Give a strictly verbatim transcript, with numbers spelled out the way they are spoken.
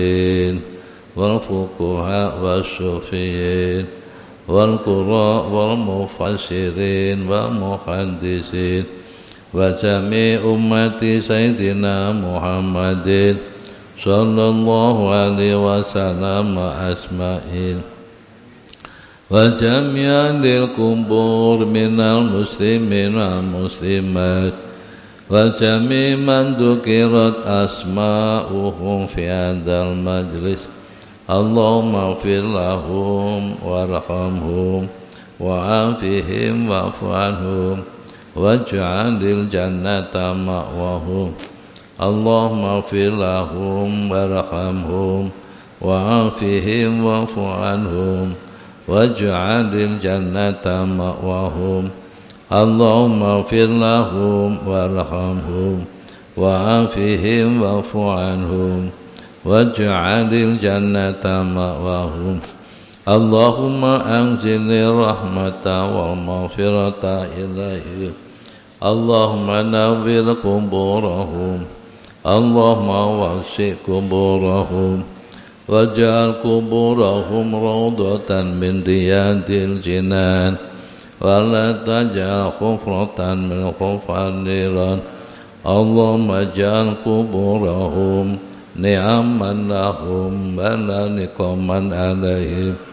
والفقهاء والصوفيين والقراء والمفسرين والمحدثين وجميع أمة سيدنا محمد صلى الله عليه وسلم أجمعين وجميع القبور من المسلمين والمسلمات وجميع من ذكرت أسماؤهم في هذا المجلس اللهم اغفر لهم وارحمهم وعافهم واعف عنهم واجعل الجنة مأواهم اللهم اغفر لهم وارحمهم وعافهم واعف عنهم واجعل الجنة مأواهم اللهم اغفر لهم وارحمهم وعافهم واعف عنهم واجعل الجنة مأواهم اللهم أنزل الرحمة والمغفرة إليهم اللهم نور قبورهم اللهم وسع قبورهم واجعل قبورهم روضة من رياض الجنان ولا تجعل حفرة من حفر النيران اللهم اجعل قبورهم نعما لهم ولا نقما عليهم